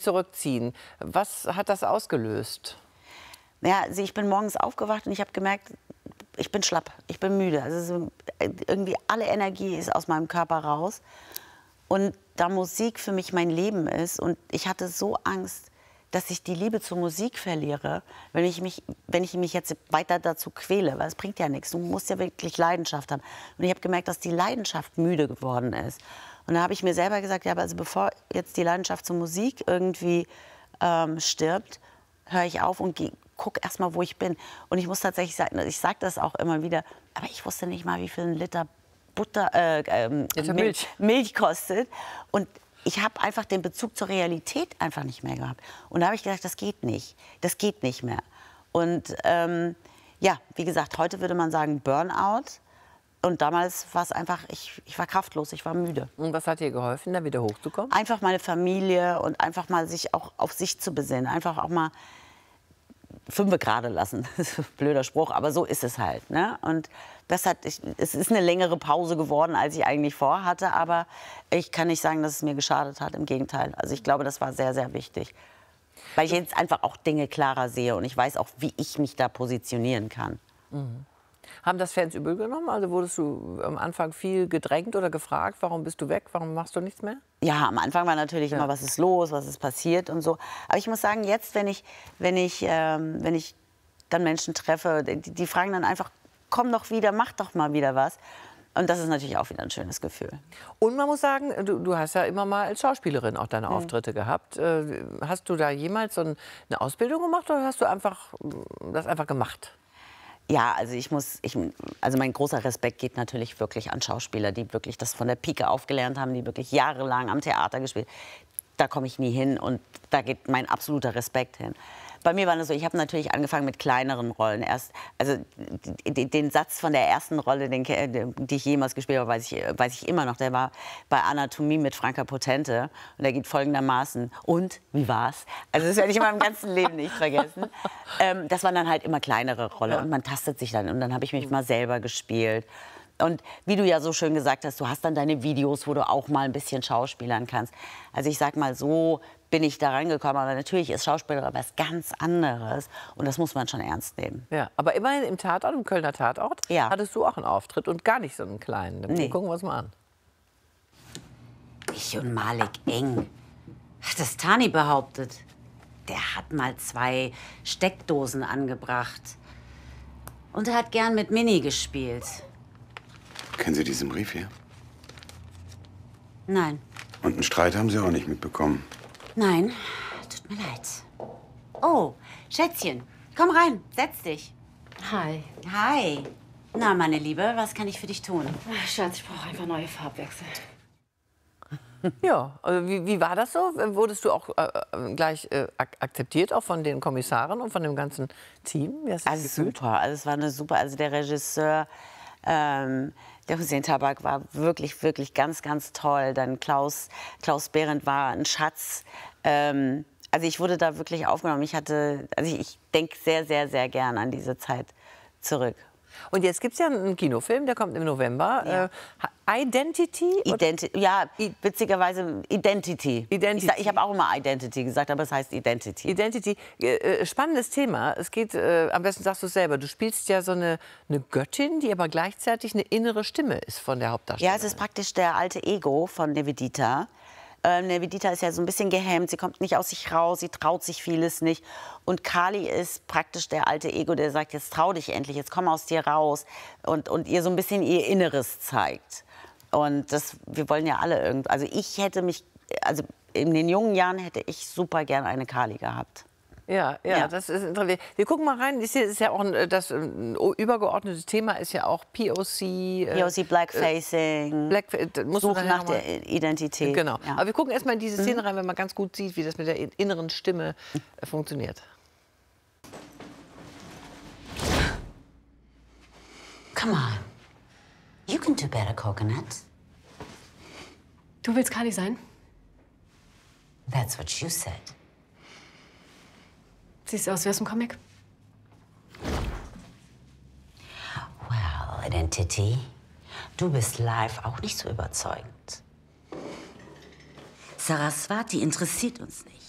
zurückziehen. Was hat das ausgelöst? Ja, also ich bin morgens aufgewacht und ich habe gemerkt, ich bin schlapp, ich bin müde. Also so, irgendwie alle Energie ist aus meinem Körper raus. Und da Musik für mich mein Leben ist und ich hatte so Angst, dass ich die Liebe zur Musik verliere, wenn ich mich jetzt weiter dazu quäle, weil es bringt ja nichts. Du musst ja wirklich Leidenschaft haben. Und ich habe gemerkt, dass die Leidenschaft müde geworden ist. Und da habe ich mir selber gesagt, ja, aber also bevor jetzt die Leidenschaft zur Musik irgendwie stirbt, höre ich auf und guck erst mal, wo ich bin. Und ich muss tatsächlich sagen, ich sage das auch immer wieder, aber ich wusste nicht mal, wie viel ein Liter Milch kostet. Und ich habe einfach den Bezug zur Realität einfach nicht mehr gehabt. Und da habe ich gedacht, das geht nicht. Das geht nicht mehr. Und ja, wie gesagt, heute würde man sagen Burnout. Und damals war es einfach, ich war kraftlos, ich war müde. Und was hat dir geholfen, da wieder hochzukommen? Einfach meine Familie und einfach mal sich auch auf sich zu besinnen. Einfach auch mal Fünfe gerade lassen. Das ist ein blöder Spruch, aber so ist es halt. Ne? Und es ist eine längere Pause geworden, als ich eigentlich vorhatte. Aber ich kann nicht sagen, dass es mir geschadet hat. Im Gegenteil. Also ich glaube, das war sehr, sehr wichtig. Weil ich jetzt einfach auch Dinge klarer sehe und ich weiß auch, wie ich mich da positionieren kann. Mhm. Haben das Fans übel genommen? Also wurdest du am Anfang viel gedrängt oder gefragt, warum bist du weg, warum machst du nichts mehr? Ja, am Anfang war natürlich immer, was ist los, was ist passiert und so. Aber ich muss sagen, jetzt, wenn ich dann Menschen treffe, die fragen dann einfach, komm doch wieder, mach doch mal wieder was. Und das ist natürlich auch wieder ein schönes Gefühl. Und man muss sagen, du hast ja immer mal als Schauspielerin auch deine Auftritte gehabt. Hast du da jemals so eine Ausbildung gemacht oder hast du das einfach gemacht? Ja, also mein großer Respekt geht natürlich wirklich an Schauspieler, die wirklich das von der Pike aufgelernt haben, die wirklich jahrelang am Theater gespielt. Da komme ich nie hin und da geht mein absoluter Respekt hin. Bei mir war das so, ich habe natürlich angefangen mit kleineren Rollen. Also den Satz von der ersten Rolle, die ich jemals gespielt habe, weiß ich immer noch. Der war bei Anatomie mit Franka Potente und der geht folgendermaßen: Und, wie war's? Also das werde ich in meinem ganzen Leben nicht vergessen. Das waren dann halt immer kleinere Rollen und man tastet sich dann. Und dann habe ich mich mal selber gespielt. Und wie du ja so schön gesagt hast, du hast dann deine Videos, wo du auch mal ein bisschen schauspielern kannst. Also ich sag mal, so bin ich da rangekommen. Aber natürlich ist Schauspieler was ganz anderes. Und das muss man schon ernst nehmen. Ja, aber immerhin im Tatort, im Kölner Tatort, hattest du auch einen Auftritt und gar nicht so einen kleinen. Nee. Gucken wir uns mal an. Ich und Malik Eng. Hat das Tani behauptet. Der hat mal 2 Steckdosen angebracht. Und er hat gern mit Mini gespielt. Kennen Sie diesen Brief hier? Nein. Und einen Streit haben Sie auch nicht mitbekommen? Nein, tut mir leid. Oh, Schätzchen, komm rein, setz dich. Hi. Hi. Na, meine Liebe, was kann ich für dich tun? Ach, Schatz, ich brauche einfach neue Farbwechsel. Ja, also wie war das so? Wurdest du auch gleich akzeptiert, auch von den Kommissaren und von dem ganzen Team? Wie hast du das gefühlt? Super, also es war eine super, also der Regisseur, der Hussein Tabak war wirklich, wirklich ganz, ganz toll. Dann Klaus Behrendt war ein Schatz. Also ich wurde da wirklich aufgenommen. Ich denke sehr, sehr, sehr gern an diese Zeit zurück. Und jetzt gibt es ja einen Kinofilm, der kommt im November. Identity? Ja, witzigerweise Identity. Ich habe auch immer Identity gesagt, aber es heißt Identity. Identity. Spannendes Thema. Es geht, am besten sagst du es selber, du spielst ja so eine Göttin, die aber gleichzeitig eine innere Stimme ist von der Hauptdarstellerin. Ja, es ist praktisch der alte Ego von Nivedita. Nivedita ist ja so ein bisschen gehemmt, sie kommt nicht aus sich raus, sie traut sich vieles nicht. Und Kali ist praktisch der alte Ego, der sagt, jetzt trau dich endlich, jetzt komm aus dir raus. Und ihr so ein bisschen ihr Inneres zeigt. Und wir wollen ja alle irgendwie, also in den jungen Jahren hätte ich super gern eine Kali gehabt. Ja, das ist interessant. Wir gucken mal rein. Das ist ja auch das übergeordnete Thema ist ja auch POC. POC, Blackfacing, Suche nach der Identität. Genau. Ja. Aber wir gucken erst mal in diese Szene rein, wenn man ganz gut sieht, wie das mit der inneren Stimme funktioniert. Come on. You can do better, Coconut. Du willst Kali sein? That's what you said. Siehst aus wie aus dem Comic. Well, Identity, du bist live auch nicht so überzeugend. Saraswati interessiert uns nicht.